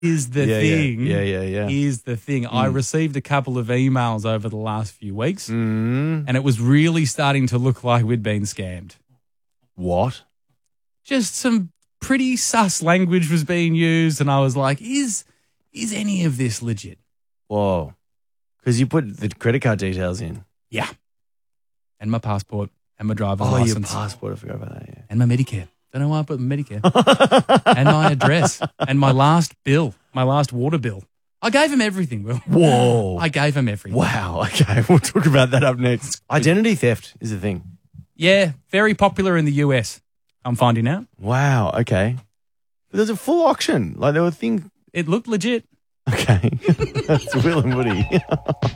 Is the thing. Yeah. Is the thing. I received a couple of emails over the last few weeks, Mm. and it was really starting to look like we'd been scammed. What? Just some pretty sus language was being used, and I was like, is any of this legit? Whoa. Because you put the credit card details in. Yeah. And my passport and my driver's Your license. passport. I forgot about that, yeah. And my Medicare. Don't know why I put Medicare. And my address. And my last bill. My last water bill. I gave him everything, Will. Whoa. I gave him everything. Wow. Okay. We'll talk about that up next. Identity theft is a thing. Yeah. Very popular in the US. I'm finding out. Wow. Okay. But there's a full auction. Like there were things. It looked legit. Okay. That's Will and Woody.